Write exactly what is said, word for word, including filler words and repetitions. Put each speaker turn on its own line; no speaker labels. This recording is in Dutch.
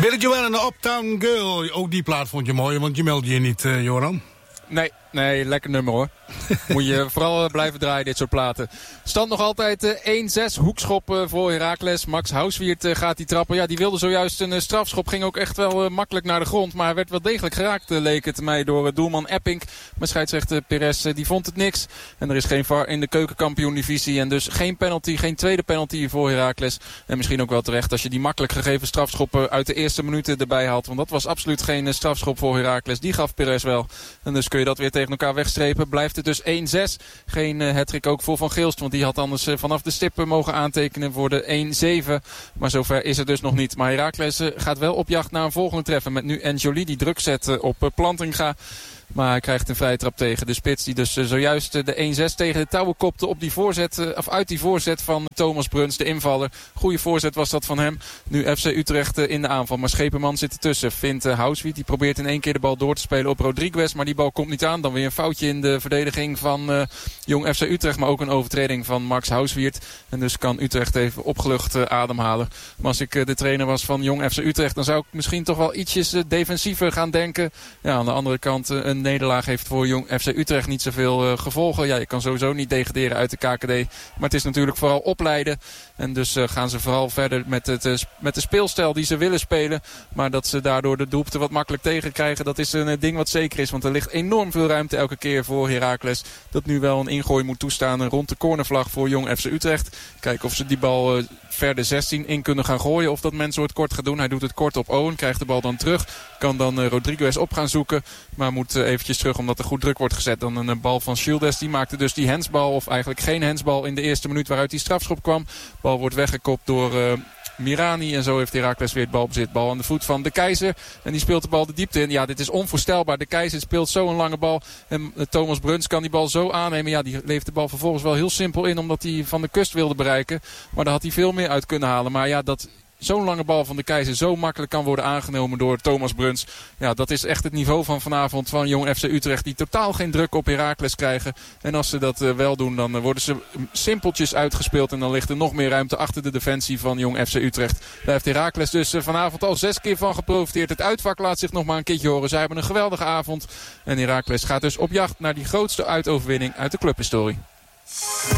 Billy Joel en de Uptown Girl. Ook die plaat vond je mooi, want je meldde je niet, uh, Joran.
Nee, nee, lekker nummer hoor. Moet je vooral blijven draaien, dit soort platen. Stand nog altijd uh, één zes. Hoekschop uh, voor Heracles. Max Houswiert uh, gaat die trappen. Ja, die wilde zojuist een uh, strafschop. Ging ook echt wel uh, makkelijk naar de grond. Maar hij werd wel degelijk geraakt, uh, leek het mij, door uh, doelman Epping. Maar scheidsrechter Perez, uh, die vond het niks. En er is geen V A R in de keukenkampioen-divisie. En dus geen penalty, geen tweede penalty voor Heracles. En misschien ook wel terecht als je die makkelijk gegeven strafschoppen uit de eerste minuten erbij haalt. Want dat was absoluut geen uh, strafschop voor Heracles. Die gaf Perez wel. En dus kun je dat weer tegen elkaar wegstrepen. Blijft het dus één zes. Geen uh, hattrick ook voor Van Geelst. Want die had anders uh, vanaf de stip uh, mogen aantekenen voor de één zeven. Maar zover is het dus nog niet. Maar Heracles uh, gaat wel op jacht naar een volgende treffer. Met nu N'Joli die druk zet uh, op uh, Plantinga. Maar hij krijgt een vrije trap tegen. De spits die dus uh, zojuist uh, de één zes tegen de touwen kopte op die voorzet, uh, of uit die voorzet van Thomas Bruns, de invaller. Goeie voorzet was dat van hem. Nu F C Utrecht uh, in de aanval. Maar Schepenman zit ertussen. Vindt uh, Houswiert. Die probeert in één keer de bal door te spelen op Rodriguez. Maar die bal komt niet aan. Dan weer een foutje in de verdediging van uh, Jong F C Utrecht. Maar ook een overtreding van Max Houswiert. En dus kan Utrecht even opgelucht uh, ademhalen. Maar als ik uh, de trainer was van Jong F C Utrecht, dan zou ik misschien toch wel ietsjes uh, defensiever gaan denken. Ja, aan de andere kant uh, een nederlaag heeft voor Jong F C Utrecht niet zoveel uh, gevolgen. Ja, je kan sowieso niet degraderen uit de K K D. Maar het is natuurlijk vooral opleiden. En dus uh, gaan ze vooral verder met, het, uh, met de speelstijl die ze willen spelen. Maar dat ze daardoor de doelpunten wat makkelijk tegenkrijgen, dat is een uh, ding wat zeker is. Want er ligt enorm veel ruimte elke keer voor Heracles. Dat nu wel een ingooi moet toestaan uh, rond de cornervlag voor Jong F C Utrecht. Kijken of ze die bal uh, verder zestien in kunnen gaan gooien. Of dat mensen het kort gaat doen. Hij doet het kort op Owen. Krijgt de bal dan terug. Kan dan uh, Rodriguez op gaan zoeken. Maar moet uh, eventjes terug omdat er goed druk wordt gezet. Dan een uh, bal van Schildes. Die maakte dus die handsbal. Of eigenlijk geen handsbal in de eerste minuut waaruit die strafschop kwam. De bal wordt weggekopt door uh, Mirani. En zo heeft Heracles weer het balbezit. Bal aan de voet van de Keizer. En die speelt de bal de diepte in. Ja, dit is onvoorstelbaar. De Keizer speelt zo een lange bal. En uh, Thomas Bruns kan die bal zo aannemen. Ja, die levert de bal vervolgens wel heel simpel in. Omdat hij van de kust wilde bereiken. Maar daar had hij veel meer uit kunnen halen. Maar ja, dat zo'n lange bal van de Keizer zo makkelijk kan worden aangenomen door Thomas Bruns. Ja, dat is echt het niveau van vanavond van Jong F C Utrecht. Die totaal geen druk op Heracles krijgen. En als ze dat uh, wel doen, dan uh, worden ze simpeltjes uitgespeeld. En dan ligt er nog meer ruimte achter de defensie van Jong F C Utrecht. Daar heeft Heracles dus uh, vanavond al zes keer van geprofiteerd. Het uitvak laat zich nog maar een keertje horen. Zij hebben een geweldige avond. En Heracles gaat dus op jacht naar die grootste uitoverwinning uit de clubhistorie.